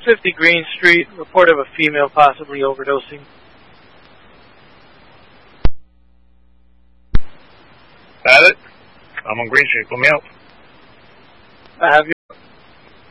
50 Green Street. Report of a female possibly overdosing. Got it. I'm on Green Street. Put me out. I have